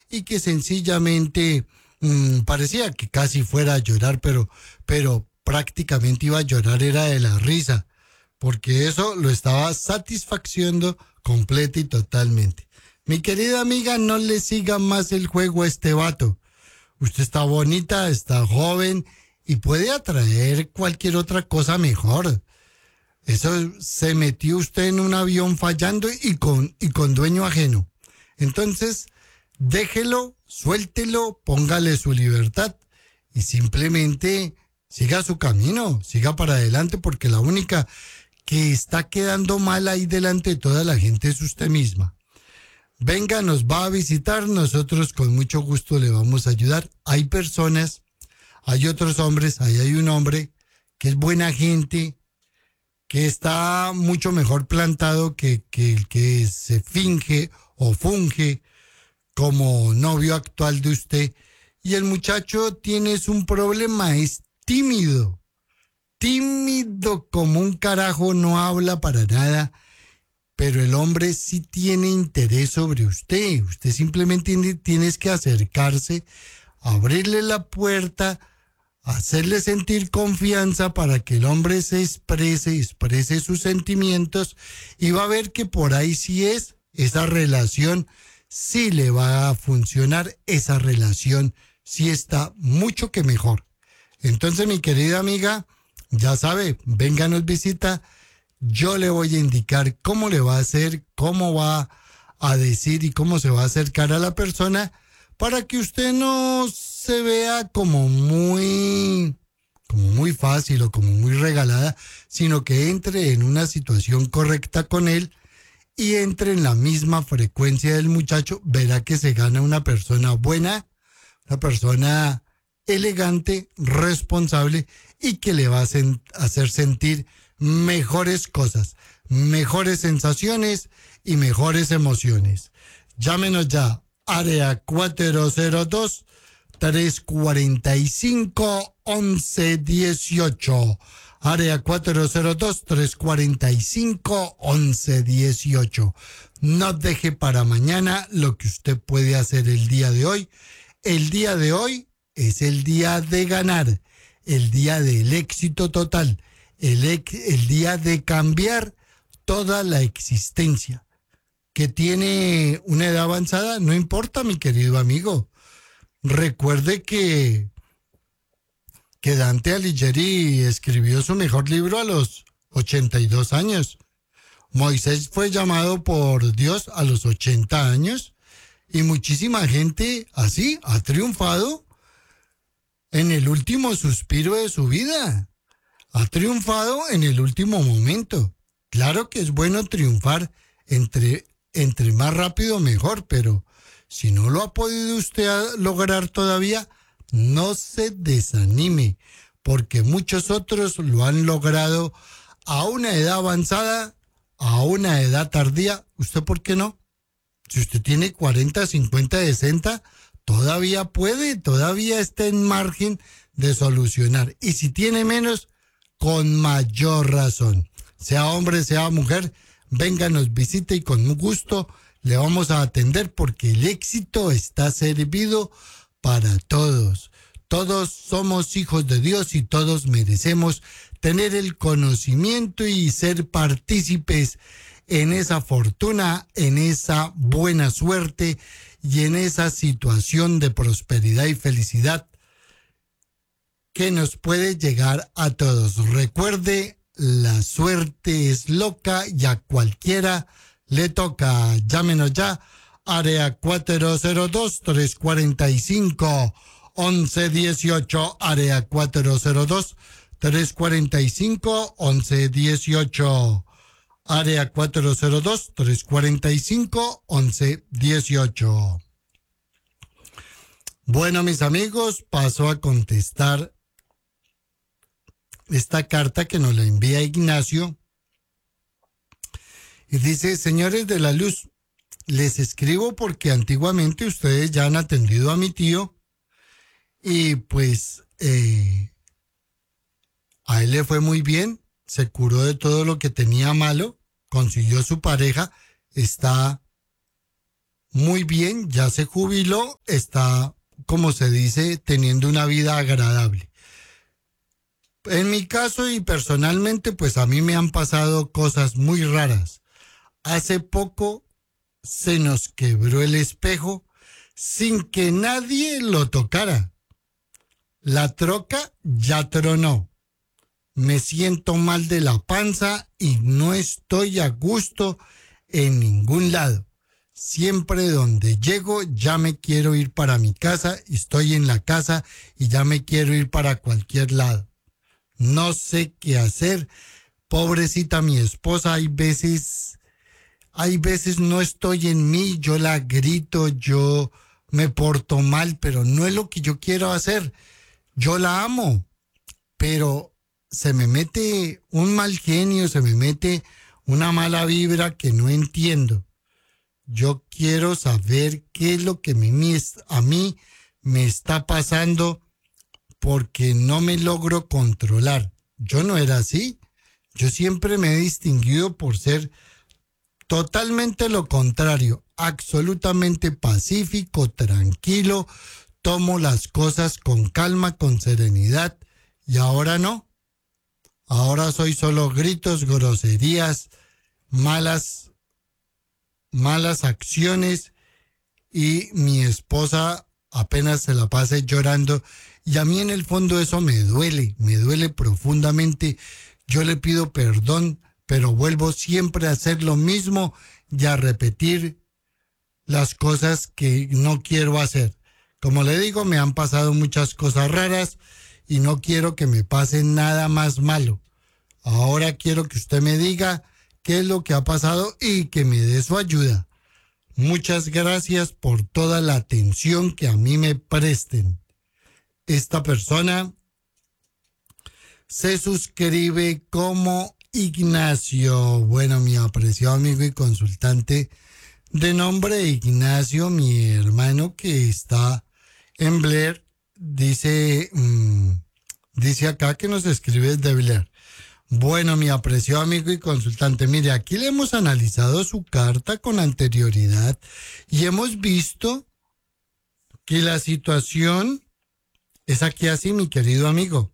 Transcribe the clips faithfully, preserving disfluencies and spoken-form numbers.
y que sencillamente mmm, parecía que casi fuera a llorar, pero, pero prácticamente iba a llorar era de la risa, porque eso lo estaba satisfaciendo completa y totalmente. Mi querida amiga, no le siga más el juego a este vato. Usted está bonita, está joven y puede atraer cualquier otra cosa mejor. Eso se metió usted en un avión fallando y con, y con dueño ajeno. Entonces, déjelo, suéltelo, póngale su libertad y simplemente siga su camino, siga para adelante, porque la única que está quedando mal ahí delante de toda la gente es usted misma. Venga, nos va a visitar, nosotros con mucho gusto le vamos a ayudar. Hay personas, hay otros hombres, ahí hay un hombre que es buena gente, que está mucho mejor plantado que, que el que se finge o funge como novio actual de usted. Y el muchacho tiene un problema, es tímido, tímido como un carajo, no habla para nada, pero el hombre sí tiene interés sobre usted. Usted simplemente tiene, tienes que acercarse, abrirle la puerta, hacerle sentir confianza para que el hombre se exprese, exprese sus sentimientos y va a ver que por ahí sí es, esa relación sí le va a funcionar, esa relación sí está mucho que mejor. Entonces, mi querida amiga, ya sabe, venga, nos visita, yo le voy a indicar cómo le va a hacer, cómo va a decir y cómo se va a acercar a la persona para que usted no se vea como muy, como muy fácil o como muy regalada, sino que entre en una situación correcta con él y entre en la misma frecuencia del muchacho. Verá que se gana una persona buena, una persona elegante, responsable y que le va a sen- hacer sentir mejores cosas, mejores sensaciones y mejores emociones. Llámenos ya, área cuatro cero dos, tres cuatro cinco, once dieciocho. Área cuatro cero dos, tres cuatro cinco, once dieciocho. No deje para mañana lo que usted puede hacer el día de hoy. El día de hoy es el día de ganar, el día del éxito total, el, ex, el día de cambiar toda la existencia. Que tiene una edad avanzada, no importa, mi querido amigo. Recuerde que, que Dante Alighieri escribió su mejor libro a los ochenta y dos años. Moisés fue llamado por Dios a los ochenta años y muchísima gente así ha triunfado en el último suspiro de su vida. Ha triunfado en el último momento. Claro que es bueno triunfar entre, entre más rápido mejor, pero si no lo ha podido usted lograr todavía, no se desanime, porque muchos otros lo han logrado a una edad avanzada, a una edad tardía. ¿Usted por qué no? Si usted tiene cuarenta, cincuenta, sesenta, todavía puede, todavía está en margen de solucionar. Y si tiene menos, con mayor razón. Sea hombre, sea mujer, venga, nos visite y con gusto le vamos a atender, porque el éxito está servido para todos. Todos somos hijos de Dios y todos merecemos tener el conocimiento y ser partícipes en esa fortuna, en esa buena suerte y en esa situación de prosperidad y felicidad que nos puede llegar a todos. Recuerde, la suerte es loca y a cualquiera le toca. Llámenos ya, área cuatro cero dos, tres cuatro cinco, once dieciocho, área cuatro cero dos, tres cuatro cinco, once dieciocho, área cuatro cero dos, tres cuatro cinco, once dieciocho. Bueno, mis amigos, paso a contestar esta carta que nos la envía Ignacio. Y dice: señores de la luz, les escribo porque antiguamente ustedes ya han atendido a mi tío y pues eh, a él le fue muy bien, se curó de todo lo que tenía malo, consiguió su pareja, está muy bien, ya se jubiló, está, como se dice, teniendo una vida agradable. En mi caso y personalmente, pues a mí me han pasado cosas muy raras. Hace poco se nos quebró el espejo sin que nadie lo tocara. La troca ya tronó. Me siento mal de la panza y no estoy a gusto en ningún lado. Siempre donde llego ya me quiero ir para mi casa, estoy en la casa y ya me quiero ir para cualquier lado. No sé qué hacer. Pobrecita mi esposa, hay veces, hay veces no estoy en mí, yo la grito, yo me porto mal, pero no es lo que yo quiero hacer. Yo la amo, pero se me mete un mal genio, se me mete una mala vibra que no entiendo. Yo quiero saber qué es lo que a mí me está pasando porque no me logro controlar. Yo no era así. Yo siempre me he distinguido por ser totalmente lo contrario, absolutamente pacífico, tranquilo, tomo las cosas con calma, con serenidad, y ahora no. Ahora soy solo gritos, groserías, malas, malas acciones, y mi esposa apenas se la pasa llorando, y a mí en el fondo eso me duele, me duele profundamente. Yo le pido perdón, pero vuelvo siempre a hacer lo mismo y a repetir las cosas que no quiero hacer. Como le digo, me han pasado muchas cosas raras y no quiero que me pase nada más malo. Ahora quiero que usted me diga qué es lo que ha pasado y que me dé su ayuda. Muchas gracias por toda la atención que a mí me presten. Esta persona se suscribe como Ignacio. Bueno, mi apreciado amigo y consultante de nombre Ignacio, mi hermano que está en Blair, dice, mmm, dice acá que nos escribe desde Blair. Bueno, mi apreciado amigo y consultante, mire, aquí le hemos analizado su carta con anterioridad y hemos visto que la situación es aquí así, mi querido amigo.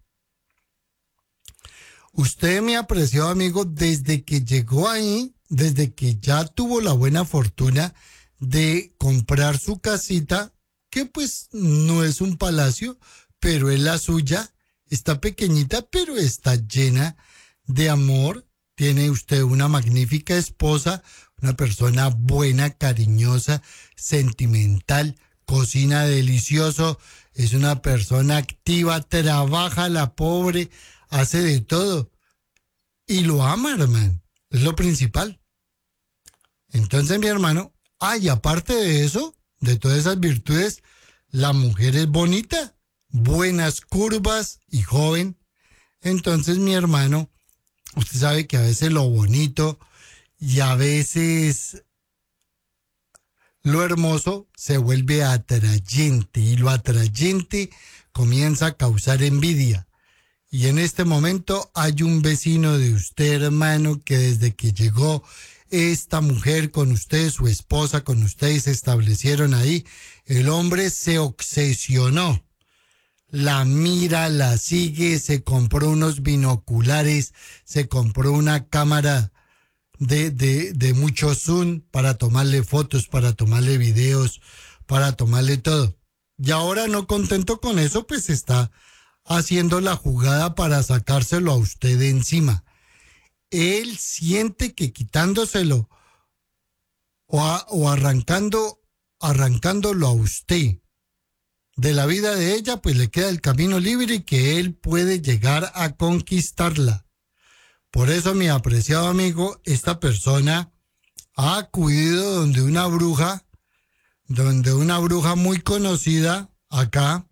Usted, mi apreciado amigo, desde que llegó ahí, desde que ya tuvo la buena fortuna de comprar su casita, que pues no es un palacio, pero es la suya, está pequeñita, pero está llena de amor. Tiene usted una magnífica esposa, una persona buena, cariñosa, sentimental, cocina delicioso, es una persona activa, trabaja la pobre, hace de todo y lo ama, hermano, es lo principal. Entonces, mi hermano, ay, aparte de eso, de todas esas virtudes, la mujer es bonita, buenas curvas y joven. Entonces, mi hermano, usted sabe que a veces lo bonito y a veces lo hermoso se vuelve atrayente y lo atrayente comienza a causar envidia. Y en este momento hay un vecino de usted, hermano, que desde que llegó esta mujer con usted, su esposa con usted y se establecieron ahí, el hombre se obsesionó. La mira, la sigue, se compró unos binoculares, se compró una cámara de, de, de mucho zoom para tomarle fotos, para tomarle videos, para tomarle todo. Y ahora, no contento con eso, pues está haciendo la jugada para sacárselo a usted de encima. Él siente que quitándoselo o, a, o arrancando, arrancándolo a usted de la vida de ella, pues le queda el camino libre y que él puede llegar a conquistarla. Por eso, mi apreciado amigo, esta persona ha acudido donde una bruja, donde una bruja muy conocida acá,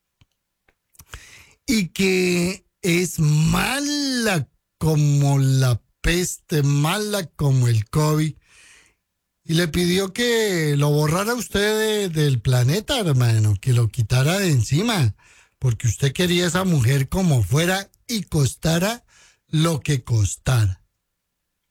y que es mala como la peste, mala como el COVID, y le pidió que lo borrara usted de, del planeta, hermano, que lo quitara de encima, porque usted quería esa mujer como fuera y costara lo que costara.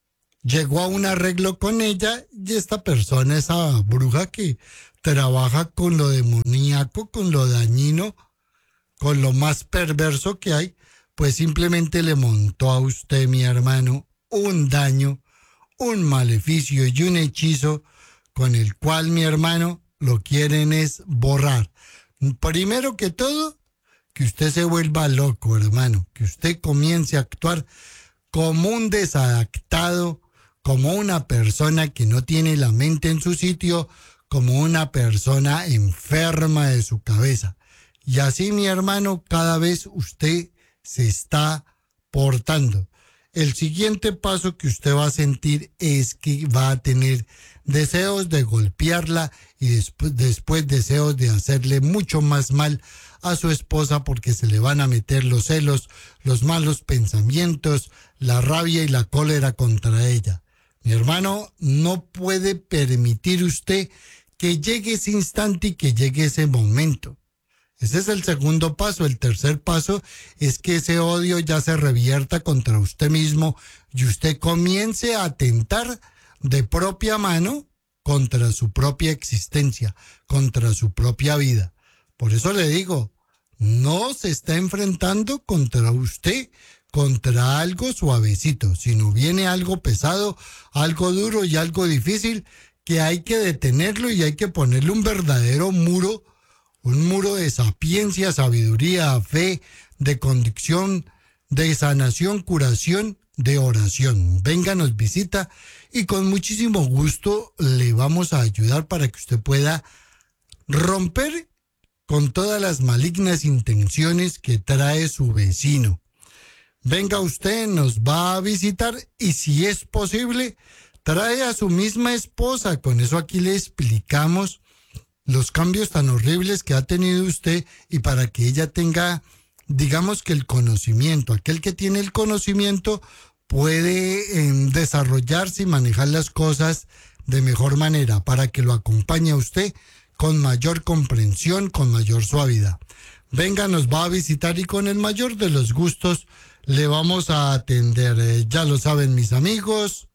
llegó a un arreglo con ella y esta persona, esa bruja que trabaja con lo demoníaco, con lo dañino, con lo más perverso que hay, pues simplemente le montó a usted, mi hermano, un daño, un maleficio y un hechizo con el cual, mi hermano, lo quieren es borrar. Primero que todo, que usted se vuelva loco, hermano, que usted comience a actuar como un desadaptado, como una persona que no tiene la mente en su sitio, como una persona enferma de su cabeza. Y así, mi hermano, cada vez usted se está portando. El siguiente paso que usted va a sentir es que va a tener deseos de golpearla y después, después deseos de hacerle mucho más mal a su esposa porque se le van a meter los celos, los malos pensamientos, la rabia y la cólera contra ella. Mi hermano, no puede permitir usted que llegue ese instante y que llegue ese momento. Ese es el segundo paso. El tercer paso es que ese odio ya se revierta contra usted mismo y usted comience a atentar de propia mano contra su propia existencia, contra su propia vida. Por eso le digo, no se está enfrentando contra usted, contra algo suavecito, sino viene algo pesado, algo duro y algo difícil que hay que detenerlo y hay que ponerle un verdadero muro, un muro de sapiencia, sabiduría, fe, de convicción, de sanación, curación, de oración. Venga, nos visita y con muchísimo gusto le vamos a ayudar para que usted pueda romper con todas las malignas intenciones que trae su vecino. Venga usted, nos va a visitar y si es posible, trae a su misma esposa. Con eso aquí le explicamos los cambios tan horribles que ha tenido usted y para que ella tenga, digamos que el conocimiento. Aquel que tiene el conocimiento puede eh, desarrollarse y manejar las cosas de mejor manera para que lo acompañe a usted con mayor comprensión, con mayor suavidad. Venga, nos va a visitar y con el mayor de los gustos le vamos a atender. Eh, ya lo saben mis amigos.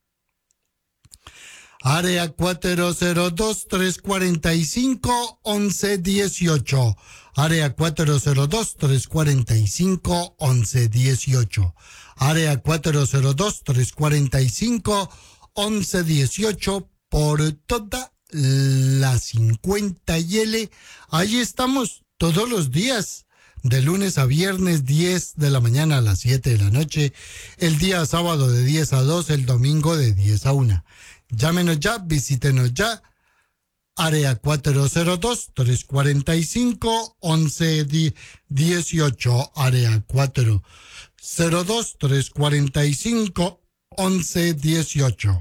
Área cuatro cero dos, tres cuatro cinco, once dieciocho. Área cuatro cero dos, tres cuatro cinco, once dieciocho. Área cuatro cero dos, tres cuatro cinco, once dieciocho por toda la cincuenta y L. Ahí estamos todos los días, de lunes a viernes, diez de la mañana a las siete de la noche, el día sábado de diez a dos, el domingo de diez a una. Llámenos ya, visítenos ya, área cuatro cero dos, tres cuatro cinco, once dieciocho, área cuatro cero dos, tres cuatro cinco, once dieciocho.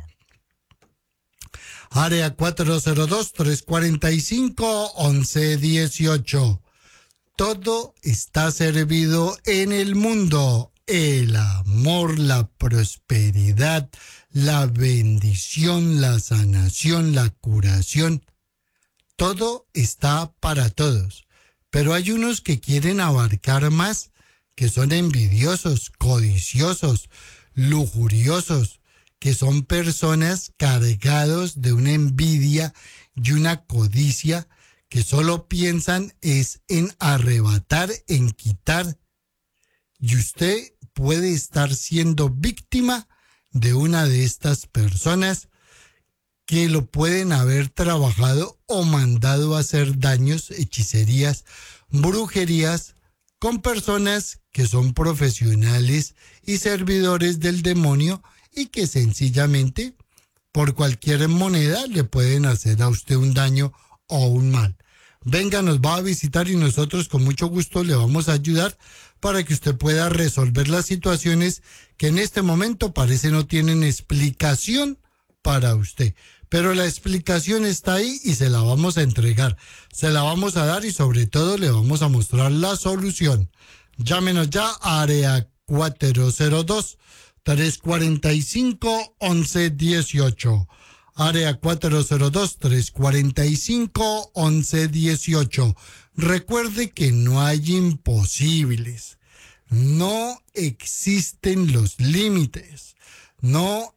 Área cuatro cero dos, tres cuatro cinco, once dieciocho. Todo está servido en el mundo. El amor, la prosperidad, la bendición, la sanación, la curación. Todo está para todos. Pero hay unos que quieren abarcar más, que son envidiosos, codiciosos, lujuriosos, que son personas cargados de una envidia y una codicia que solo piensan es en arrebatar, en quitar. Y usted puede estar siendo víctima de una de estas personas que lo pueden haber trabajado o mandado a hacer daños, hechicerías, brujerías, con personas que son profesionales y servidores del demonio y que sencillamente por cualquier moneda le pueden hacer a usted un daño o un mal. Venga, nos va a visitar y nosotros con mucho gusto le vamos a ayudar para que usted pueda resolver las situaciones que en este momento parece no tienen explicación para usted. Pero la explicación está ahí y se la vamos a entregar. Se la vamos a dar y sobre todo le vamos a mostrar la solución. Llámenos ya a área cuatro cero dos, tres cuatro cinco, once dieciocho. Área cuatro cero dos, tres cuatro cinco, once dieciocho. Recuerde que no hay imposibles. No existen los límites. No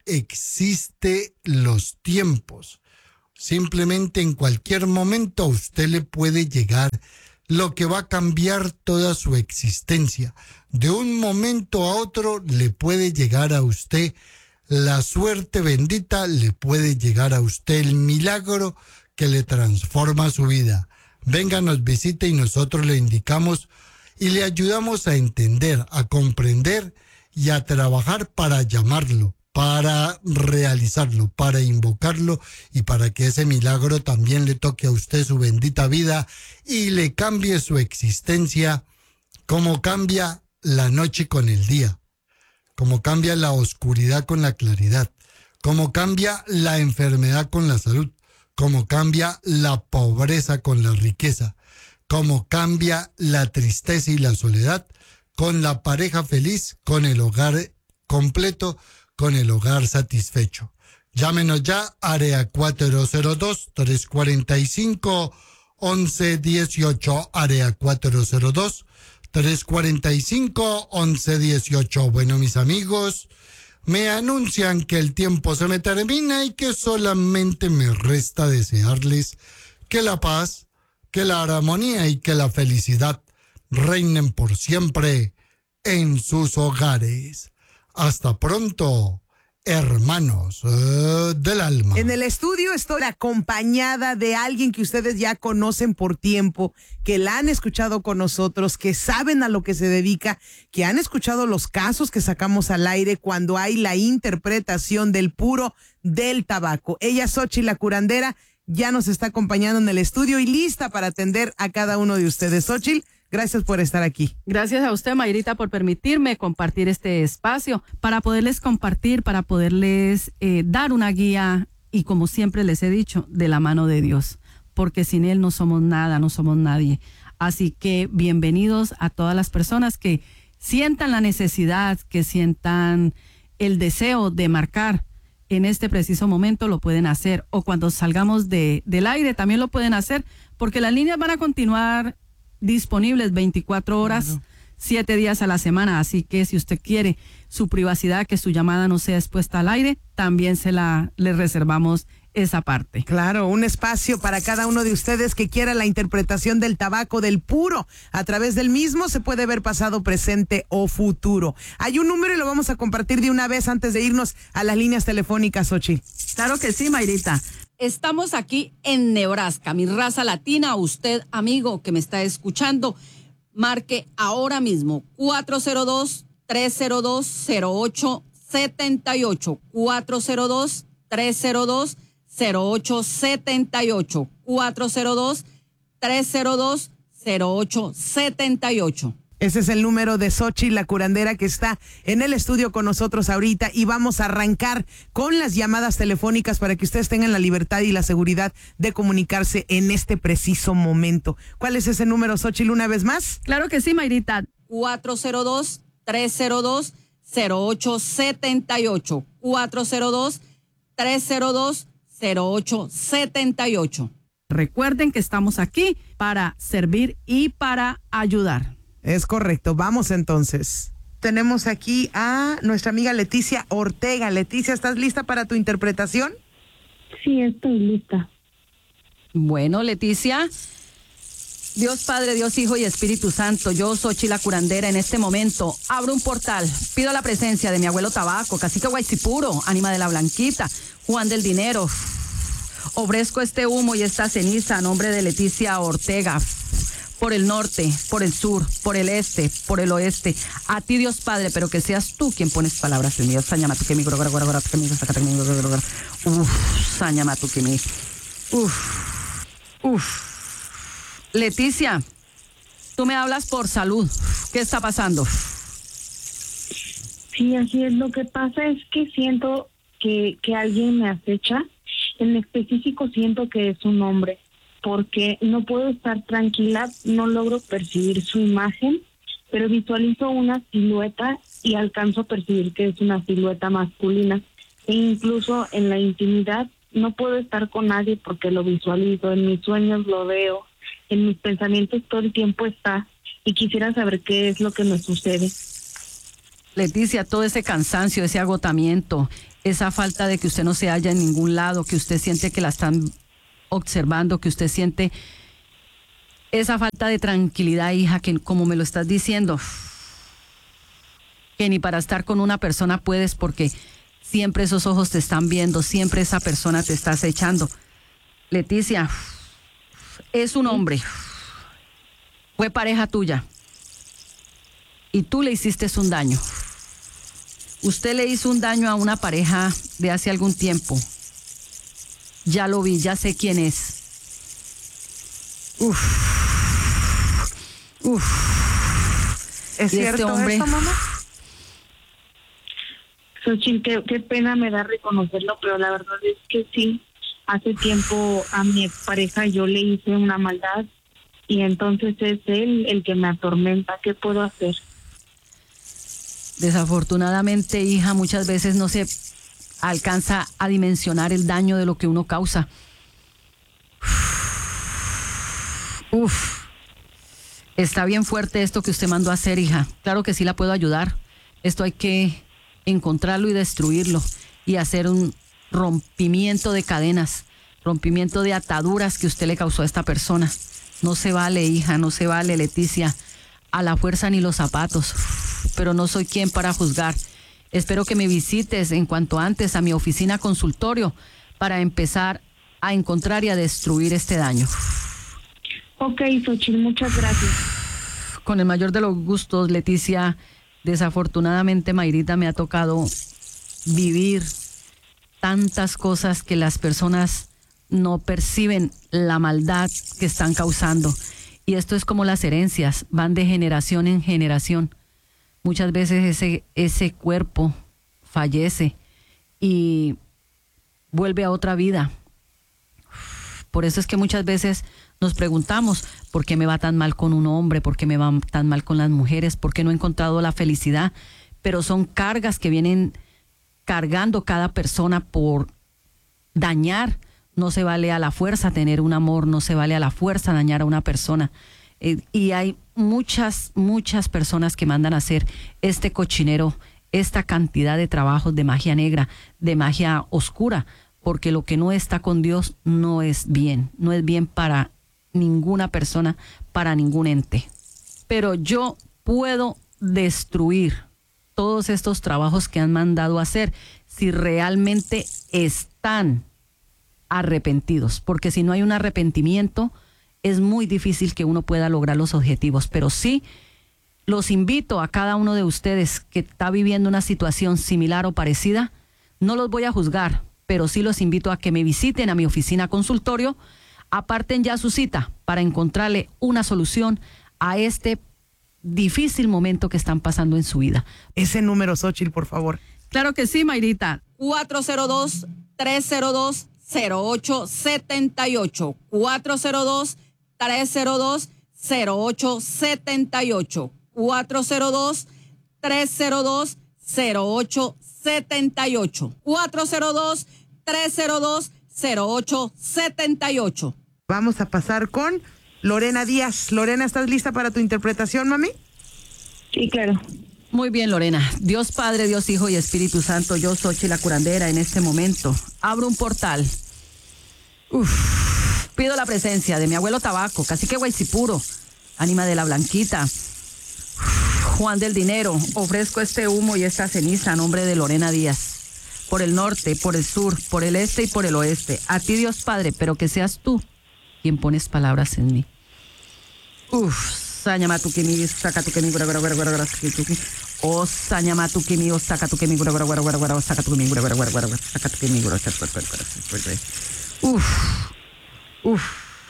existe los tiempos. Simplemente en cualquier momento a usted le puede llegar lo que va a cambiar toda su existencia. De un momento a otro le puede llegar a usted la suerte bendita, le puede llegar a usted el milagro que le transforma su vida. Venga, nos visite y nosotros le indicamos y le ayudamos a entender, a comprender y a trabajar para llamarlo, para realizarlo, para invocarlo y para que ese milagro también le toque a usted su bendita vida y le cambie su existencia como cambia la noche con el día, como cambia la oscuridad con la claridad, como cambia la enfermedad con la salud, como cambia la pobreza con la riqueza, como cambia la tristeza y la soledad con la pareja feliz, con el hogar completo, con el hogar satisfecho. Llámenos ya, área cuatro cero dos, tres cuatro cinco, once dieciocho, área cuatro cero dos, tres cuatro cinco, once dieciocho. Bueno, mis amigos, me anuncian que el tiempo se me termina y que solamente me resta desearles que la paz, que la armonía y que la felicidad reinen por siempre en sus hogares. Hasta pronto, hermanos uh, del alma. En el estudio estoy acompañada de alguien que ustedes ya conocen por tiempo, que la han escuchado con nosotros, que saben a lo que se dedica, que han escuchado los casos que sacamos al aire cuando hay la interpretación del puro del tabaco. Ella, Xochitl la curandera, ya nos está acompañando en el estudio y lista para atender a cada uno de ustedes. Xochitl, gracias por estar aquí. Gracias a usted, Mayrita, por permitirme compartir este espacio para poderles compartir, para poderles eh, dar una guía y, como siempre les he dicho, de la mano de Dios, porque sin Él no somos nada, no somos nadie. Así que bienvenidos a todas las personas que sientan la necesidad, que sientan el deseo de marcar en este preciso momento, lo pueden hacer, o cuando salgamos de, del aire también lo pueden hacer, porque las líneas van a continuar disponibles veinticuatro horas, claro, siete días a la semana. Así que si usted quiere su privacidad, que su llamada no sea expuesta al aire, también se la le reservamos esa parte. Claro, un espacio para cada uno de ustedes que quiera la interpretación del tabaco, del puro. A través del mismo se puede ver pasado, presente o futuro. Hay un número y lo vamos a compartir de una vez antes de irnos a las líneas telefónicas, Xochitl. Claro que sí, Mayrita. Estamos aquí en Nebraska, mi raza latina. Usted, amigo que me está escuchando, marque ahora mismo cuatro cero dos, tres cero dos, cero ocho siete ocho, cuatro cero dos, tres cero dos, cero ocho siete ocho, cuatro cero dos, tres cero dos, cero ocho siete ocho. Ese es el número de Xochitl la curandera, que está en el estudio con nosotros ahorita, y vamos a arrancar con las llamadas telefónicas para que ustedes tengan la libertad y la seguridad de comunicarse en este preciso momento. ¿Cuál es ese número, Xochitl, una vez más? Claro que sí, Mayrita. cuatro cero dos, tres cero dos, cero ocho siete ocho, cuatro cero dos, tres cero dos, cero ocho siete ocho. Recuerden que estamos aquí para servir y para ayudar. Es correcto, vamos entonces. Tenemos aquí a nuestra amiga Leticia Ortega. Leticia, ¿estás lista para tu interpretación? Sí, estoy lista. Bueno, Leticia, Dios Padre, Dios Hijo y Espíritu Santo, yo, Xochitl la curandera, en este momento abro un portal, pido la presencia de mi abuelo Tabaco, Cacique Guaycipuro, Ánima de la Blanquita, Juan del Dinero. Ofrezco este humo y esta ceniza a nombre de Leticia Ortega, por el norte, por el sur, por el este, por el oeste. A ti, Dios Padre, pero que seas tú quien pones palabras en mí. Sáñama tú que mi, gora, gora, gora, que mi, sacate mi, gora, gora. Uf, sáñama tú que mi. Uf, uf. Leticia, tú me hablas por salud. ¿Qué está pasando? Sí, así es. Lo que pasa es que siento que, que alguien me acecha. En específico siento que es un hombre, porque no puedo estar tranquila, no logro percibir su imagen, pero visualizo una silueta y alcanzo a percibir que es una silueta masculina. E incluso en la intimidad no puedo estar con nadie porque lo visualizo, en mis sueños lo veo, en mis pensamientos todo el tiempo está, y quisiera saber qué es lo que me sucede. Leticia, todo ese cansancio, ese agotamiento, esa falta de que usted no se halla en ningún lado, que usted siente que la están observando, que usted siente esa falta de tranquilidad, hija, que como me lo estás diciendo, que ni para estar con una persona puedes porque siempre esos ojos te están viendo, siempre esa persona te está acechando. Leticia, es un hombre, fue pareja tuya y tú le hiciste un daño. Usted le hizo un daño a una pareja de hace algún tiempo. Ya lo vi, ya sé quién es. Uf. Uf. ¿Es Y cierto este hombre, eso, mamá? Xochitl, qué, qué pena me da reconocerlo, pero la verdad es que sí. Hace tiempo a mi pareja yo le hice una maldad y entonces es él el que me atormenta. ¿Qué puedo hacer? desafortunadamente, hija, muchas veces no se alcanza a dimensionar el daño de lo que uno causa. Uf, está bien fuerte esto que usted mandó a hacer, hija. Claro que sí la puedo ayudar. Esto hay que encontrarlo y destruirlo y hacer un rompimiento de cadenas, rompimiento de ataduras que usted le causó a esta persona. No se vale, hija, no se vale, Leticia, a la fuerza ni los zapatos. Pero no soy quien para juzgar. Espero que me visites en cuanto antes a mi oficina consultorio para empezar a encontrar y a destruir este daño. Ok, Xochitl, muchas gracias. Con el mayor de los gustos, Leticia. Desafortunadamente, Mayrita, me ha tocado vivir tantas cosas que las personas no perciben la maldad que están causando. Y esto es como las herencias, van de generación en generación. Muchas veces ese, ese cuerpo fallece y vuelve a otra vida. Por eso es que muchas veces nos preguntamos, ¿por qué me va tan mal con un hombre? ¿Por qué me va tan mal con las mujeres? ¿Por qué no he encontrado la felicidad? Pero son cargas que vienen cargando cada persona por dañar. No se vale a la fuerza tener un amor, no se vale a la fuerza dañar a una persona. Eh, y hay muchas, muchas personas que mandan a hacer este cochinero, esta cantidad de trabajos de magia negra, de magia oscura, porque lo que no está con Dios no es bien, no es bien para ninguna persona, para ningún ente. Pero yo puedo destruir todos estos trabajos que han mandado a hacer si realmente están arrepentidos, porque si no hay un arrepentimiento es muy difícil que uno pueda lograr los objetivos. Pero sí los invito a cada uno de ustedes que está viviendo una situación similar o parecida, no los voy a juzgar, pero sí los invito a que me visiten a mi oficina consultorio, aparten ya su cita para encontrarle una solución a este difícil momento que están pasando en su vida. Ese número, Xochitl, por favor. Claro que sí, Mayrita. cuatro cero dos, tres cero dos, cero ocho siete ocho. cuatro cero dos, tres cero dos, cero ocho siete ocho. cuatro cero dos, tres cero dos, cero ocho siete ocho. cuatro cero dos, tres cero dos, cero ocho siete ocho. Vamos a pasar con Lorena Díaz. Lorena, ¿estás lista para tu interpretación, mami? Sí, claro. Muy bien, Lorena. Dios Padre, Dios Hijo y Espíritu Santo, yo soy la curandera en este momento. Abro un portal. Uf. Pido la presencia de mi abuelo Tabaco, Cacique Guaycipuro, Ánima de la Blanquita, Juan del Dinero. Ofrezco este humo y esta ceniza a nombre de Lorena Díaz. Por el norte, por el sur, por el este y por el oeste. A ti, Dios Padre, pero que seas tú quien pones palabras en mí. Uf, sañama tu kimi, saca tu kimi, gura gura gura gura gura, o sañama tu kimi, o saca tu kimi, gura gura gura gura gura, saca tu kimi, gura gura gura gura, saca tu kimi, gura gura gura gura. Uf, uf.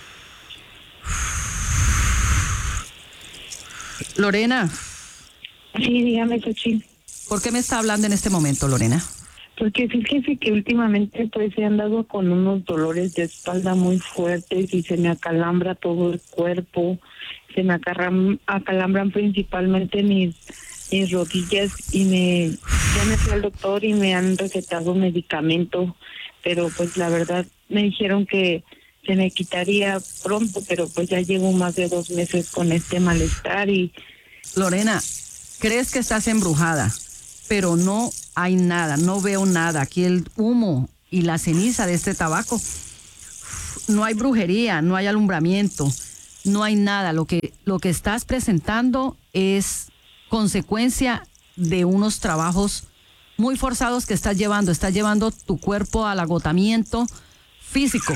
Lorena. Sí, dígame, Xochitl. ¿Por qué me está hablando en este momento, Lorena? Porque fíjese que últimamente pues he andado con unos dolores de espalda muy fuertes y se me acalambra todo el cuerpo, se me acalam- acalambran principalmente mis, mis rodillas y me ya me fui al doctor y me han recetado medicamento, pero pues la verdad me dijeron que se me quitaría pronto, pero pues ya llevo más de dos meses con este malestar y... Lorena, ¿crees que estás embrujada? pero no hay nada, no veo nada. Aquí el humo y la ceniza de este tabaco, no hay brujería, no hay alumbramiento, no hay nada. Lo que, lo que estás presentando es consecuencia de unos trabajos muy forzados que estás llevando. Estás llevando tu cuerpo al agotamiento físico.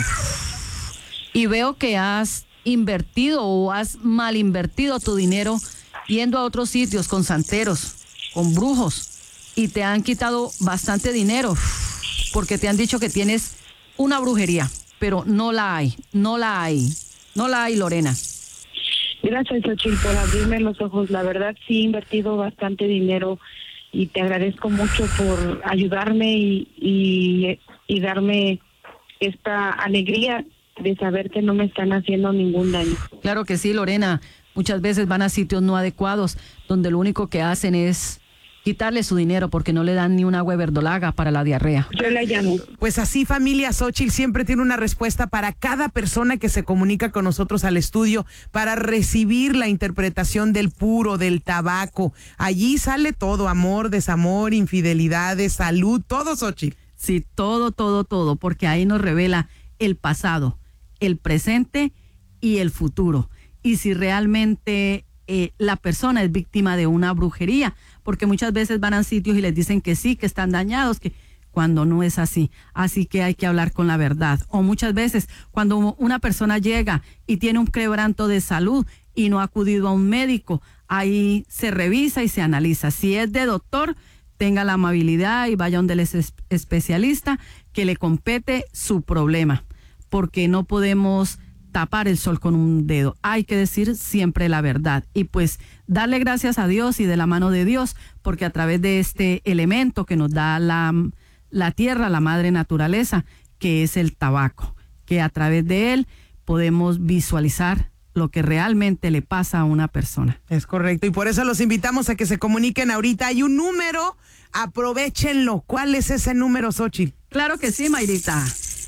Y veo que has invertido o has mal invertido tu dinero yendo a otros sitios con santeros, con brujos, y te han quitado bastante dinero porque te han dicho que tienes una brujería, pero no la hay, no la hay, no la hay, Lorena. Gracias, Xochitl, por abrirme los ojos. La verdad, sí he invertido bastante dinero y te agradezco mucho por ayudarme y, y, y darme esta alegría de saber que no me están haciendo ningún daño. Claro que sí, Lorena. Muchas veces van a sitios no adecuados donde lo único que hacen es quitarle su dinero porque no le dan ni un agua de verdolaga para la diarrea. Yo la llamo. Pues así, familia, Xochitl siempre tiene una respuesta para cada persona que se comunica con nosotros al estudio para recibir la interpretación del puro, del tabaco. Allí sale todo, amor, desamor, infidelidades, salud, todo, Xochitl. Sí, todo, todo, todo, porque ahí nos revela el pasado, el presente y el futuro. Y si realmente eh, la persona es víctima de una brujería, porque muchas veces van a sitios y les dicen que sí, que están dañados, que cuando no es así. Así que hay que hablar con la verdad. O muchas veces cuando una persona llega y tiene un quebranto de salud y no ha acudido a un médico, ahí se revisa y se analiza. Si es de doctor, tenga la amabilidad y vaya donde el especialista que le compete su problema, porque no podemos tapar el sol con un dedo. Hay que decir siempre la verdad y pues darle gracias a Dios y de la mano de Dios, porque a través de este elemento que nos da la, la tierra, la madre naturaleza, que es el tabaco, que a través de él podemos visualizar lo que realmente le pasa a una persona. Es correcto, y por eso los invitamos a que se comuniquen ahorita. Hay un número, aprovéchenlo. ¿Cuál es ese número, Xochitl? Claro que sí, Mayrita.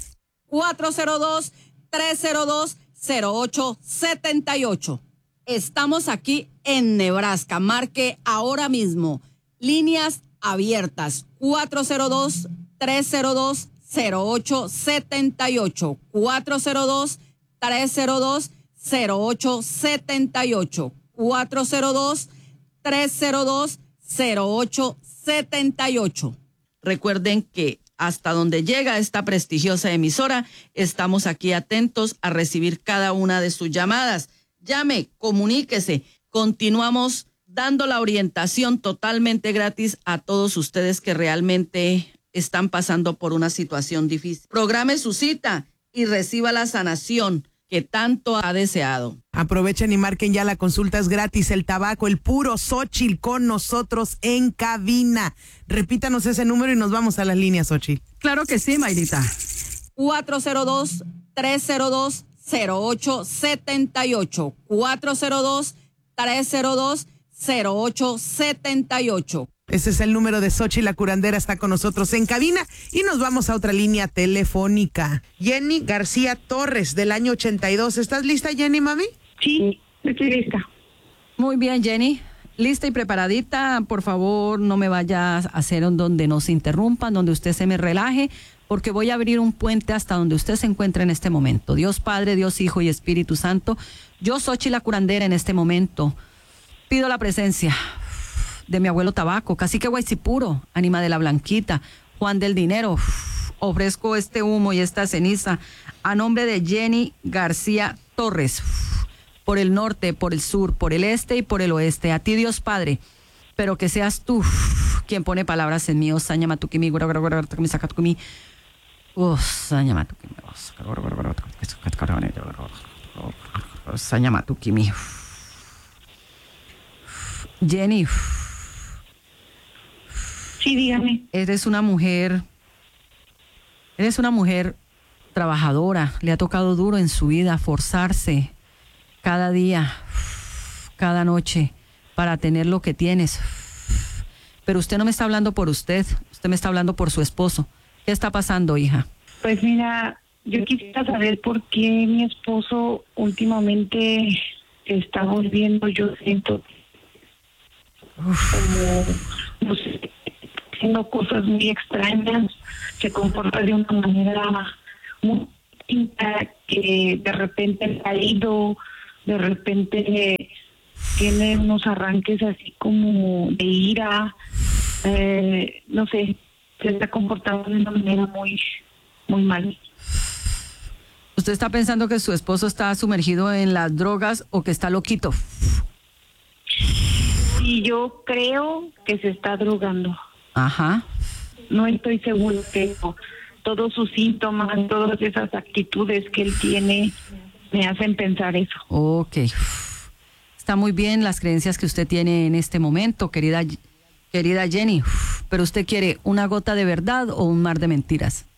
cuatro cero dos, tres cero dos, cero ocho siete ocho. Estamos aquí en Nebraska. Marque ahora mismo. Líneas abiertas. cuatro cero dos, tres cero dos, cero ocho siete ocho. cuatro cero dos, tres cero dos, cero ocho siete ocho. cuatro cero dos, tres cero dos, cero ocho siete ocho. Recuerden que hasta donde llega esta prestigiosa emisora, estamos aquí atentos a recibir cada una de sus llamadas. Llame, comuníquese. Continuamos dando la orientación totalmente gratis a todos ustedes que realmente están pasando por una situación difícil. Programe su cita y reciba la sanación que tanto ha deseado. Aprovechen y marquen ya, la consulta es gratis. El tabaco, el puro, Xochitl con nosotros en cabina. Repítanos ese número y nos vamos a las líneas, Xochitl. Claro que sí, Mayrita. cuatro cero dos, tres cero dos, cero ocho siete ocho. cuatro cero dos, tres cero dos, cero ocho siete ocho. Ese es el número de Xochitl, la curandera, está con nosotros en cabina y nos vamos a otra línea telefónica. Jenny García Torres, del año ochenta y dos. ¿Estás lista, Jenny, mami? Sí, estoy lista. Muy bien, Jenny. Lista y preparadita. Por favor, no me vayas a hacer en donde nos interrumpan, donde usted se me relaje, porque voy a abrir un puente hasta donde usted se encuentre en este momento. Dios Padre, Dios Hijo y Espíritu Santo, yo, Xochitl, la curandera, en este momento pido la presencia de mi abuelo Tabaco, Cacique Guaycipuro, Ánima de la Blanquita, Juan del Dinero. Ofrezco este humo y esta ceniza a nombre de Jenny García Torres, por el norte, por el sur, por el este y por el oeste. A ti, Dios Padre, pero que seas tú quien pone palabras en mí. Osañamatukimi, guaraguaraguaraguaratukimi, sacatukimi. Osañamatukimi, Osañamatukimi. Jenny. Sí, dígame. Eres una mujer, eres una mujer trabajadora, le ha tocado duro en su vida forzarse cada día, cada noche para tener lo que tienes. Pero usted no me está hablando por usted, usted me está hablando por su esposo. ¿Qué está pasando, hija? Pues mira, yo quisiera saber por qué mi esposo últimamente está volviendo, yo siento como, no sé, haciendo cosas muy extrañas, se comporta de una manera muy distinta, que de repente ha ido, de repente tiene unos arranques así como de ira, eh, no sé, se está comportando de una manera muy, muy mal. ¿Usted está pensando que su esposo está sumergido en las drogas o que está loquito? Y yo creo que se está drogando. Ajá. No estoy seguro, pero todos sus síntomas, todas esas actitudes que él tiene me hacen pensar eso. Ok. Está muy bien las creencias que usted tiene en este momento, querida, querida Jenny. Pero usted quiere una gota de verdad o un mar de mentiras.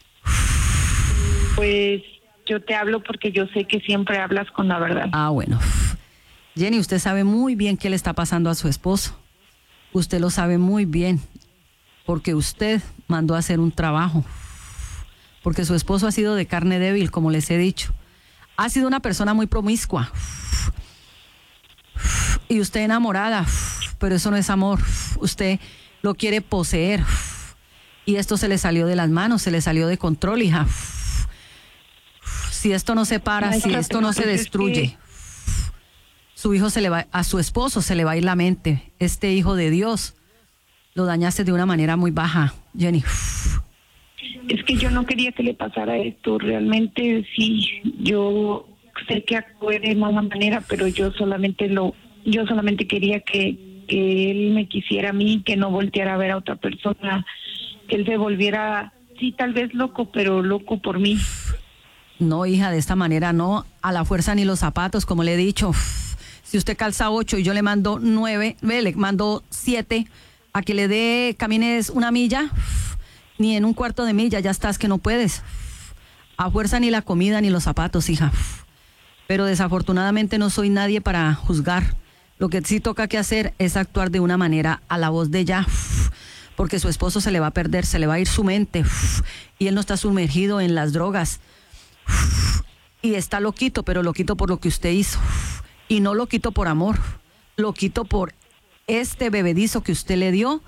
Pues yo te hablo porque yo sé que siempre hablas con la verdad. Ah, bueno. Jenny, usted sabe muy bien qué le está pasando a su esposo. Usted lo sabe muy bien, porque usted mandó a hacer un trabajo. Porque su esposo ha sido de carne débil, como les he dicho. Ha sido una persona muy promiscua. Y usted enamorada, pero eso no es amor. Usted lo quiere poseer. Y esto se le salió de las manos, se le salió de control, hija. Si esto no se para, si esto no se destruye, su hijo se le va, a su esposo se le va a ir la mente. Este hijo de Dios lo dañaste de una manera muy baja, Jenny. Es que yo no quería que le pasara esto. Realmente sí, yo sé que actué de mala manera, pero yo solamente lo, yo solamente quería que, que él me quisiera a mí, que no volteara a ver a otra persona, que él se volviera, sí, tal vez loco, pero loco por mí. No, hija, de esta manera no, a la fuerza ni los zapatos, como le he dicho. Si usted calza ocho y yo le mando nueve, ve, le mando siete, a que le dé, camines una milla, ni en un cuarto de milla, ya estás que no puedes. A fuerza ni la comida ni los zapatos, hija. Pero desafortunadamente no soy nadie para juzgar. Lo que sí toca que hacer es actuar de una manera a la voz de ella, porque su esposo se le va a perder, se le va a ir su mente, y él no está sumergido en las drogas. Y está loquito, pero loquito por lo que usted hizo. Y no loquito por amor, loquito por este bebedizo que usted le dio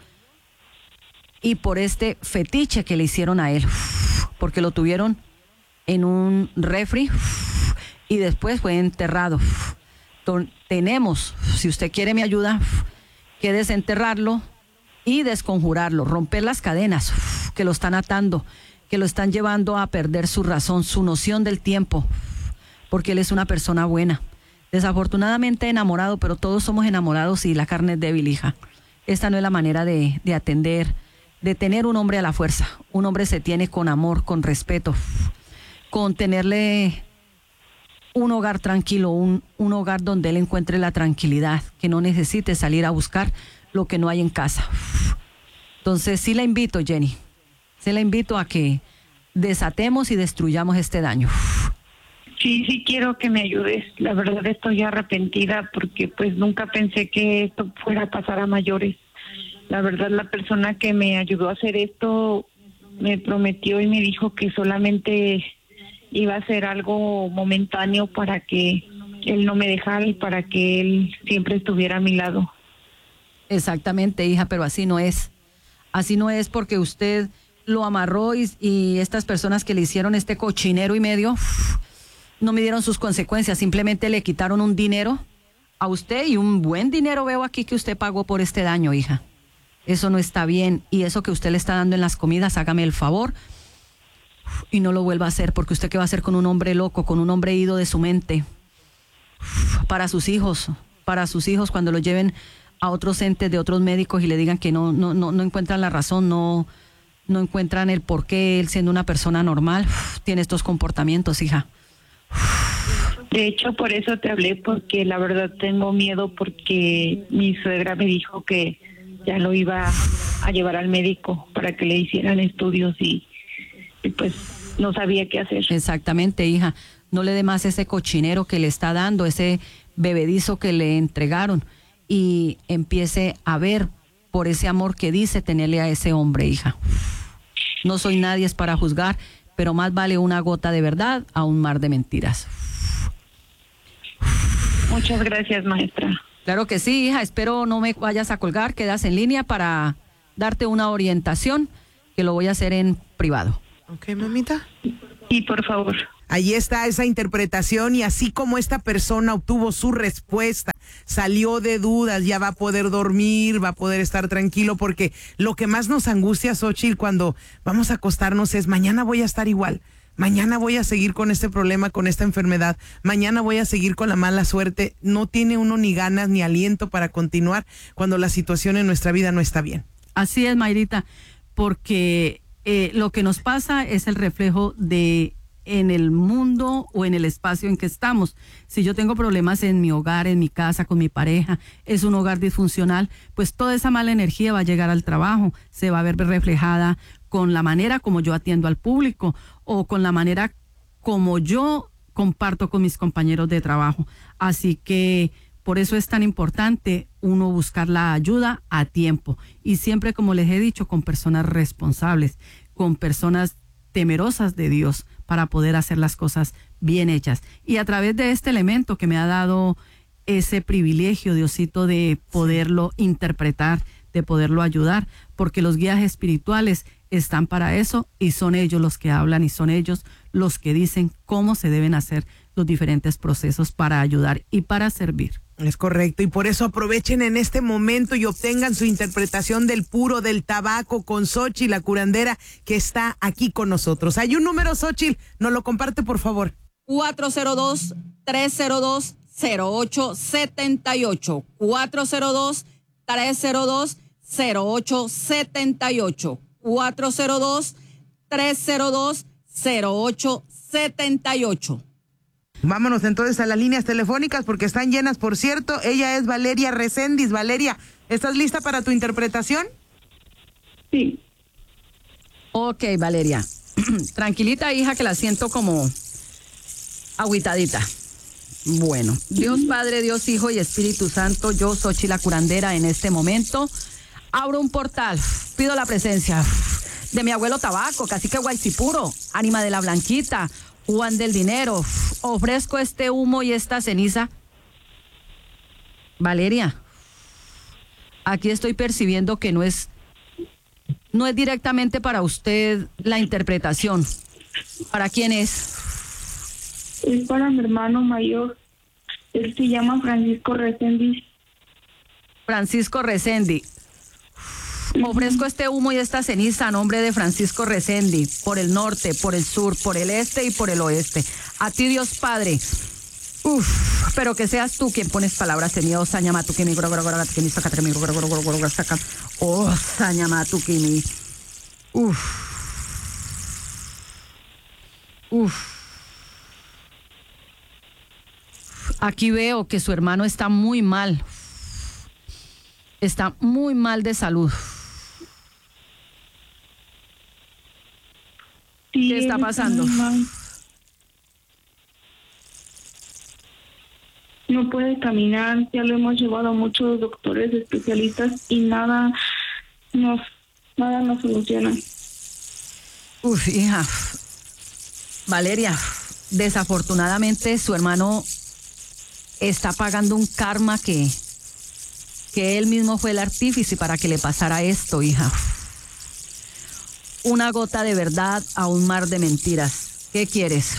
y por este fetiche que le hicieron a él, porque lo tuvieron en un refri y después fue enterrado. Tenemos, si usted quiere mi ayuda, que desenterrarlo y desconjurarlo, romper las cadenas que lo están atando, que lo están llevando a perder su razón, su noción del tiempo, porque él es una persona buena. Desafortunadamente enamorado, pero todos somos enamorados y la carne es débil, hija. Esta no es la manera de, de atender, de tener un hombre a la fuerza. Un hombre se tiene con amor, con respeto, con tenerle un hogar tranquilo, un, un hogar donde él encuentre la tranquilidad, que no necesite salir a buscar lo que no hay en casa. Entonces sí la invito, Jenny, sí la invito a que desatemos y destruyamos este daño. Sí, sí quiero que me ayudes. La verdad estoy arrepentida porque pues nunca pensé que esto fuera a pasar a mayores. La verdad la persona que me ayudó a hacer esto me prometió y me dijo que solamente iba a ser algo momentáneo para que él no me dejara y para que él siempre estuviera a mi lado. Exactamente, hija, pero así no es. Así no es porque usted lo amarró y, y estas personas que le hicieron este cochinero y medio no midieron sus consecuencias, simplemente le quitaron un dinero a usted y un buen dinero veo aquí que usted pagó por este daño, hija. Eso no está bien y eso que usted le está dando en las comidas, hágame el favor y no lo vuelva a hacer, porque usted qué va a hacer con un hombre loco, con un hombre ido de su mente, para sus hijos, para sus hijos cuando lo lleven a otros entes de otros médicos y le digan que no, no, no, no encuentran la razón, no, no encuentran el por qué él siendo una persona normal tiene estos comportamientos, hija. De hecho, por eso te hablé, porque la verdad tengo miedo, porque mi suegra me dijo que ya lo iba a llevar al médico para que le hicieran estudios y, y pues no sabía qué hacer. Exactamente, hija. No le dé más ese cochinero que le está dando, ese bebedizo que le entregaron y empiece a ver por ese amor que dice tenerle a ese hombre, hija. No soy nadie es para juzgar, pero más vale una gota de verdad a un mar de mentiras. Muchas gracias, maestra. Claro que sí, hija. Espero no me vayas a colgar. Quedas en línea para darte una orientación, que lo voy a hacer en privado. Ok, mamita. Y por favor. Ahí está esa interpretación, y así como esta persona obtuvo su respuesta, salió de dudas, ya va a poder dormir, va a poder estar tranquilo, porque lo que más nos angustia, Xóchitl, cuando vamos a acostarnos es: mañana voy a estar igual, mañana voy a seguir con este problema, con esta enfermedad, mañana voy a seguir con la mala suerte. No tiene uno ni ganas ni aliento para continuar cuando la situación en nuestra vida no está bien. Así es, Mayrita, porque eh, lo que nos pasa es el reflejo de en el mundo o en el espacio en que estamos. Si yo tengo problemas en mi hogar, en mi casa, con mi pareja, es un hogar disfuncional, pues toda esa mala energía va a llegar al trabajo, se va a ver reflejada con la manera como yo atiendo al público o con la manera como yo comparto con mis compañeros de trabajo. Así que por eso es tan importante uno buscar la ayuda a tiempo, y siempre, como les he dicho, con personas responsables, con personas temerosas de Dios, para poder hacer las cosas bien hechas. Y a través de este elemento que me ha dado ese privilegio, Diosito, de poderlo interpretar, de poderlo ayudar, porque los guías espirituales están para eso, y son ellos los que hablan, y son ellos los que dicen cómo se deben hacer los diferentes procesos para ayudar y para servir. Es correcto, y por eso aprovechen en este momento y obtengan su interpretación del puro del tabaco con Xóchitl, la curandera, que está aquí con nosotros. Hay un número, Xóchitl, nos lo comparte, por favor. cuatro cero dos, tres cero dos, cero ocho siete ocho. cuatro cero dos, tres cero dos, cero ocho siete ocho. cuatro cero dos, tres cero dos, cero ocho siete ocho. Vámonos entonces a las líneas telefónicas, porque están llenas, por cierto. Ella es Valeria Recendis. Valeria, ¿estás lista para tu interpretación? Sí. Ok, Valeria. Tranquilita, hija, que la siento como agüitadita. Bueno, Dios Padre, Dios Hijo y Espíritu Santo, yo, Xóchitl, la curandera, en este momento abro un portal, pido la presencia de mi abuelo Tabaco, cacique Guaycipuro, ánima de la Blanquita, Juan del Dinero. Ofrezco este humo y esta ceniza. Valeria, aquí estoy percibiendo que no es, no es directamente para usted la interpretación. ¿Para quién es? Es para mi hermano mayor. Él se llama Francisco Recendis. Francisco Resendi. Ofrezco este humo y esta ceniza a nombre de Francisco Resendi, por el norte, por el sur, por el este y por el oeste. A ti, Dios Padre. Uf, pero que seas tú quien pones palabras en mí. Oh, sañama tu que mi gro gro gro que mi saca que mi gro gro gro gro saca. Oh, sañama tu que mi. Uf. Uf. Aquí veo que su hermano está muy mal. Está muy mal de salud. Sí, ¿Qué está él pasando? muy mal. No puede caminar, ya lo hemos llevado a muchos doctores especialistas y nada nos, nada nos soluciona. Uf, hija. Valeria, desafortunadamente su hermano está pagando un karma que, que él mismo fue el artífice para que le pasara esto, hija. Una gota de verdad a un mar de mentiras. ¿Qué quieres?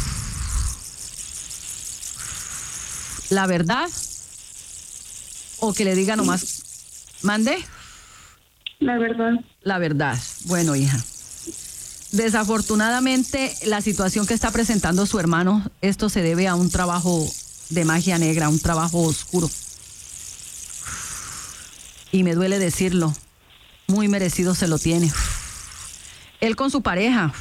¿La verdad? ¿O que le diga nomás, mande? La verdad. La verdad. Bueno, hija. Desafortunadamente, la situación que está presentando su hermano, esto se debe a un trabajo de magia negra, un trabajo oscuro. Y me duele decirlo, muy merecido se lo tiene. Él con su pareja,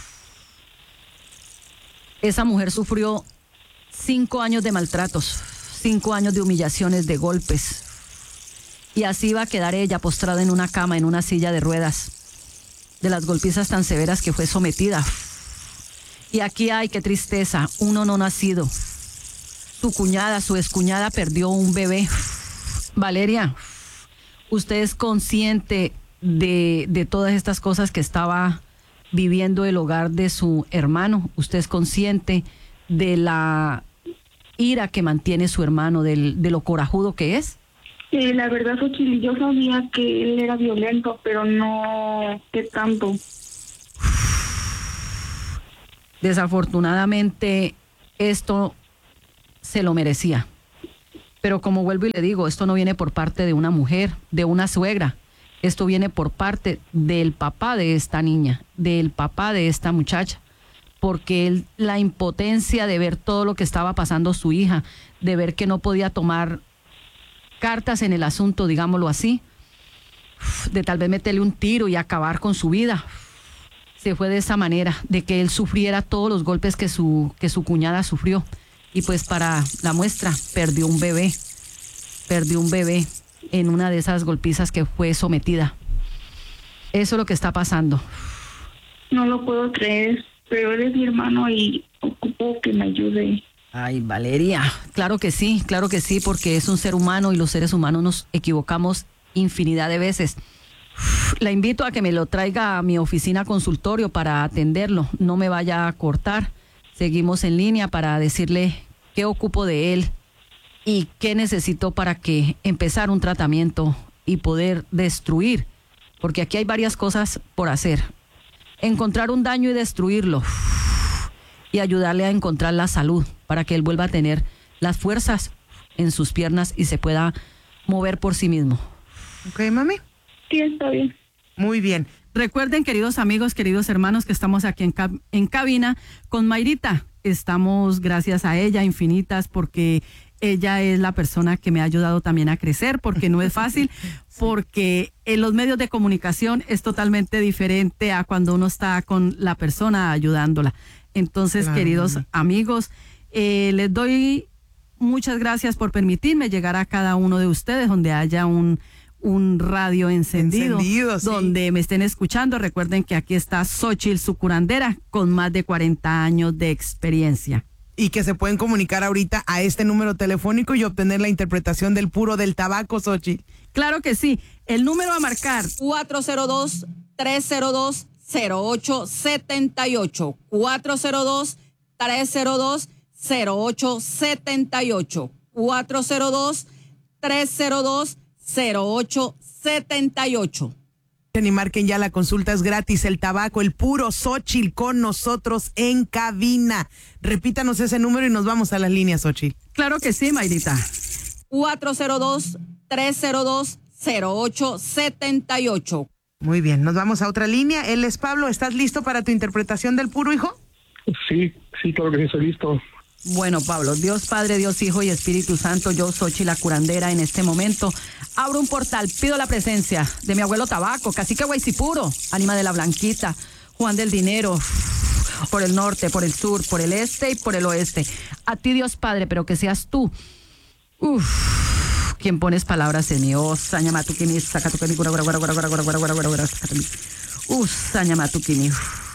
esa mujer sufrió cinco años de maltratos, cinco años de humillaciones, de golpes. Y así va a quedar ella postrada en una cama, en una silla de ruedas, de las golpizas tan severas que fue sometida. Y aquí hay, qué tristeza, uno no nacido. Su cuñada, su excuñada perdió un bebé. Valeria, usted es consciente de, de todas estas cosas que estaba viviendo el hogar de su hermano. Usted es consciente de la ira que mantiene su hermano, del, de lo corajudo que es. Eh, la verdad, Xochitl, yo sabía que él era violento, pero no qué tanto. Desafortunadamente, esto se lo merecía. Pero como vuelvo y le digo, esto no viene por parte de una mujer, de una suegra. Esto viene por parte del papá de esta niña, del papá de esta muchacha. Porque él, la impotencia de ver todo lo que estaba pasando su hija, de ver que no podía tomar cartas en el asunto, digámoslo así, de tal vez meterle un tiro y acabar con su vida. Se fue de esa manera, de que él sufriera todos los golpes que su, que su cuñada sufrió. Y pues para la muestra, perdió un bebé, perdió un bebé en una de esas golpizas que fue sometida. Eso es lo que está pasando. No lo puedo creer, pero eres mi hermano y ocupo que me ayude. Ay, Valeria, claro que sí, claro que sí, porque es un ser humano y los seres humanos nos equivocamos infinidad de veces. La invito a que me lo traiga a mi oficina consultorio para atenderlo, no me vaya a cortar. Seguimos en línea para decirle qué ocupo de él y qué necesito para que empezar un tratamiento y poder destruir, porque aquí hay varias cosas por hacer. Encontrar un daño y destruirlo y ayudarle a encontrar la salud para que él vuelva a tener las fuerzas en sus piernas y se pueda mover por sí mismo. ¿Ok, mami? Sí, está bien. Muy bien. Recuerden, queridos amigos, queridos hermanos, que estamos aquí en, cab- en cabina con Mayrita. Estamos, gracias a ella, infinitas, porque ella es la persona que me ha ayudado también a crecer, porque no es fácil, porque en los medios de comunicación es totalmente diferente a cuando uno está con la persona ayudándola. Entonces, Claro. queridos amigos, eh, les doy muchas gracias por permitirme llegar a cada uno de ustedes donde haya un un radio encendido, Encendido, sí. donde me estén escuchando. Recuerden que aquí está Xochitl, su curandera, con más de cuarenta años de experiencia. Y que se pueden comunicar ahorita a este número telefónico y obtener la interpretación del puro del tabaco, Xochitl. Claro que sí. El número a marcar, cuatro cero dos, tres cero dos, cero ocho siete ocho. cuatro cero dos, tres cero dos, cero ocho siete ocho. cuatro cero dos, tres cero dos, cero ocho siete ocho. Y marquen ya, la consulta es gratis. El tabaco, el puro Xochitl con nosotros en cabina. Repítanos ese número y nos vamos a las líneas, Xochitl. claro que sí, Mayrita. cuatro cero dos, tres cero dos, cero ocho siete ocho. Muy bien, nos vamos a otra línea. Él es Pablo. ¿Estás listo para tu interpretación del puro, hijo? Sí, sí, claro que sí, estoy listo. Bueno, Pablo, Dios Padre, Dios Hijo y Espíritu Santo, yo, Xochitl, la curandera, en este momento abro un portal, pido la presencia de mi abuelo Tabaco, cacique Guaycipuro, ánima de la Blanquita, Juan del Dinero, por el norte, por el sur, por el este y por el oeste. A ti, Dios Padre, pero que seas tú, uff, quien pones palabras en mi voz. Sañamatukini, sacatukini, gura, gura, gura, gura, gura, gura, gura, gura, gura, gura, sacatumi. Uff, Sañamatukini.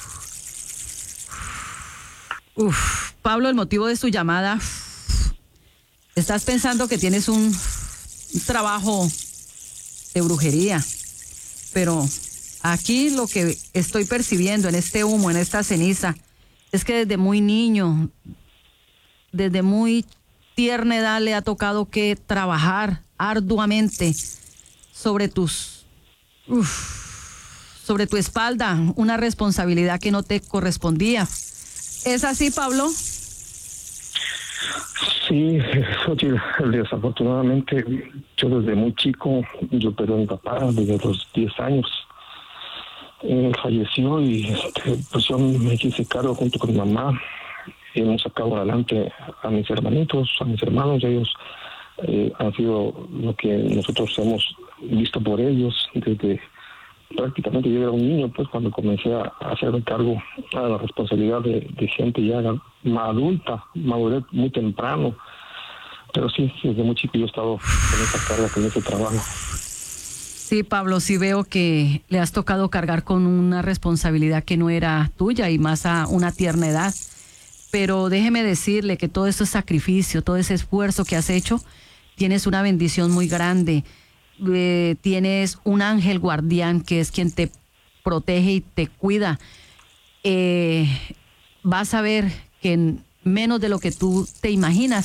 Uf, Pablo, el motivo de su llamada, estás pensando que tienes un, un trabajo de brujería, pero aquí lo que estoy percibiendo en este humo, en esta ceniza, es que desde muy niño, desde muy tierna edad le ha tocado que trabajar arduamente sobre tus, uf, sobre tu espalda, una responsabilidad que no te correspondía. ¿Es así, Pablo? Sí, Xochitl, desafortunadamente, yo desde muy chico, yo perdí a mi papá desde los diez años. Él falleció y este, pues yo me hice cargo junto con mi mamá. Hemos sacado adelante a mis hermanitos, a mis hermanos. Ellos eh, han sido lo que nosotros hemos visto por ellos desde... Prácticamente yo era un niño, pues, cuando comencé a hacerme cargo a la responsabilidad de, de gente ya adulta, maduré muy temprano. Pero sí, desde muy chico yo he estado con esa carga, con ese trabajo. Sí, Pablo, sí veo que le has tocado cargar con una responsabilidad que no era tuya y más a una tierna edad. Pero déjeme decirle que todo ese sacrificio, todo ese esfuerzo que has hecho, tienes una bendición muy grande. Eh, tienes un ángel guardián que es quien te protege y te cuida. Eh, vas a ver que en menos de lo que tú te imaginas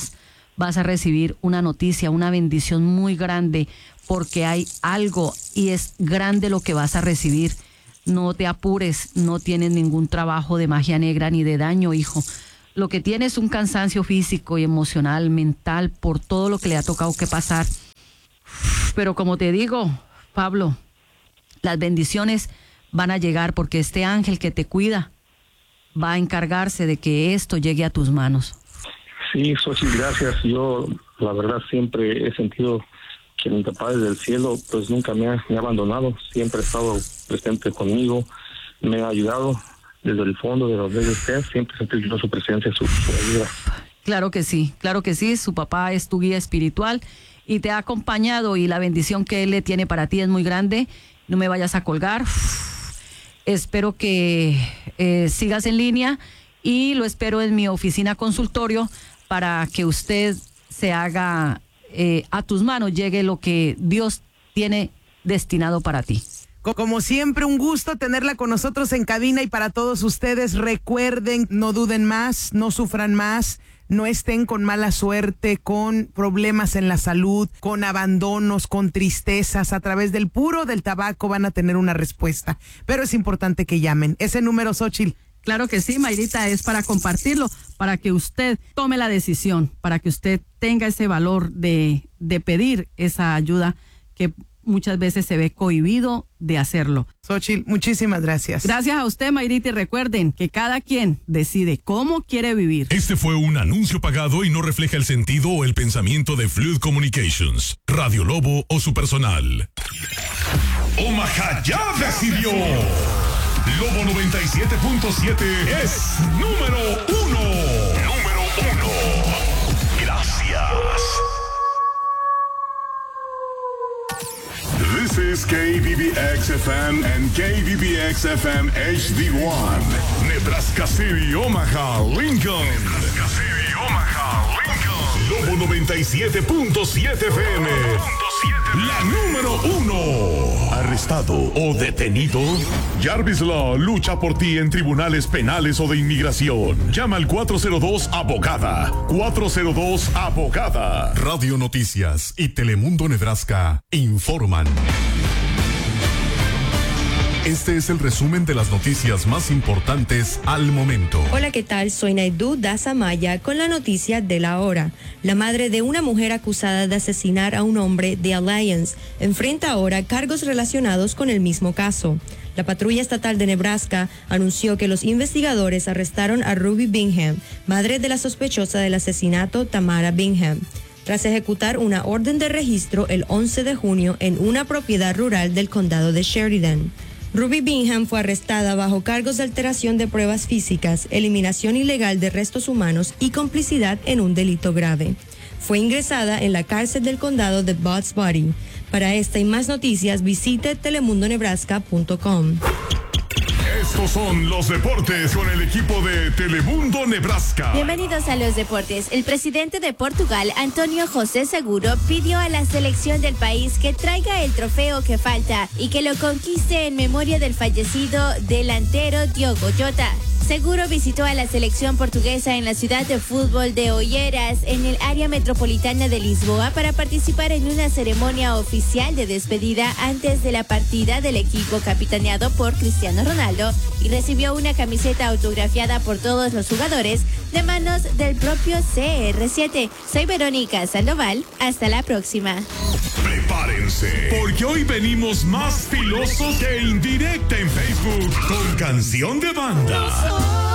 vas a recibir una noticia, una bendición muy grande, porque hay algo y es grande lo que vas a recibir. No te apures, no tienes ningún trabajo de magia negra ni de daño, hijo. Lo que tienes es un cansancio físico y emocional, mental, por todo lo que le ha tocado que pasar. Pero como te digo, Pablo, las bendiciones van a llegar porque este ángel que te cuida va a encargarse de que esto llegue a tus manos. Sí, Xochitl, gracias. Yo, la verdad, siempre he sentido que mi papá desde el cielo, pues nunca me ha, me ha abandonado. Siempre ha estado presente conmigo, me ha ayudado desde el fondo de los dedos. Siempre he sentido su presencia, su, su ayuda. Claro que sí, claro que sí. Su papá es tu guía espiritual y te ha acompañado, y la bendición que él le tiene para ti es muy grande. No me vayas a colgar. Espero que eh, sigas en línea y lo espero en mi oficina consultorio para que usted se haga, eh, a tus manos llegue lo que Dios tiene destinado para ti. Como siempre, un gusto tenerla con nosotros en cabina, y para todos ustedes, recuerden, no duden más, no sufran más, no estén con mala suerte, con problemas en la salud, con abandonos, con tristezas. A través del puro del tabaco van a tener una respuesta, pero es importante que llamen. Ese número, Xochitl. Claro que sí, Mayrita, es para compartirlo, para que usted tome la decisión, para que usted tenga ese valor de, de pedir esa ayuda que muchas veces se ve cohibido de hacerlo. Xochitl, muchísimas gracias. Gracias a usted, Mayrita, y recuerden que cada quien decide cómo quiere vivir. Este fue un anuncio pagado y no refleja el sentido o el pensamiento de Fluid Communications, Radio Lobo o su personal. Omaha ya decidió. Lobo noventa y siete punto siete es número uno. Número uno. Gracias. This is K B B X F M and K B B X F M H D one. Nebraska City, Omaha, Lincoln. Nebraska City, Omaha, Lincoln. Lobo noventa y siete punto siete F M. La número uno. ¿Arrestado o detenido? Jarvis Law lucha por ti en tribunales penales o de inmigración. Llama al cuatro cero dos abogada. cuatro cero dos abogada. Radio Noticias y Telemundo Nebraska informan. Este es el resumen de las noticias más importantes al momento. Hola, ¿qué tal? Soy Naidu Dasamaya con la noticia de la hora. La madre de una mujer acusada de asesinar a un hombre de Alliance enfrenta ahora cargos relacionados con el mismo caso. La patrulla estatal de Nebraska anunció que los investigadores arrestaron a Ruby Bingham, madre de la sospechosa del asesinato Tamara Bingham, tras ejecutar una orden de registro el once de junio en una propiedad rural del condado de Sheridan. Ruby Bingham fue arrestada bajo cargos de alteración de pruebas físicas, eliminación ilegal de restos humanos y complicidad en un delito grave. Fue ingresada en la cárcel del condado de Butts Body. Para esta y más noticias, visite telemundo nebraska punto com. Estos son los deportes con el equipo de Telemundo Nebraska. Bienvenidos a los deportes. El presidente de Portugal, Antonio José Seguro, pidió a la selección del país que traiga el trofeo que falta y que lo conquiste en memoria del fallecido delantero Diogo Jota. Seguro visitó a la selección portuguesa en la ciudad de fútbol de Oeiras, en el área metropolitana de Lisboa, para participar en una ceremonia oficial de despedida antes de la partida del equipo capitaneado por Cristiano Ronaldo, y recibió una camiseta autografiada por todos los jugadores de manos del propio C R siete. Soy Verónica Sandoval. Hasta la próxima. Prepárense, porque hoy venimos más filosos que indirecta en Facebook con canción de banda.